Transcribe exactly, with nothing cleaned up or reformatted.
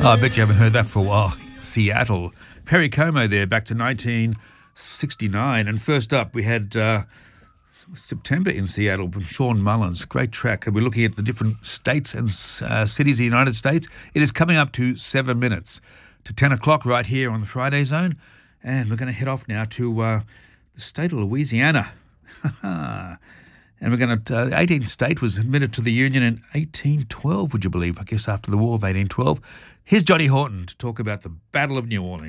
Oh, I bet you haven't heard that for a while. Seattle. Perry Como there, back to nineteen sixty-nine. And first up, we had uh, September in Seattle from Sean Mullins. Great track. And we're looking at the different states and uh, cities of the United States. It is coming up to seven minutes to ten o'clock right here on the Friday Zone. And we're going to head off now to uh, the state of Louisiana. And we're going to, uh, the eighteenth state was admitted to the Union in eighteen twelve, would you believe? I guess after the War of eighteen twelve. Here's Johnny Horton to talk about the Battle of New Orleans.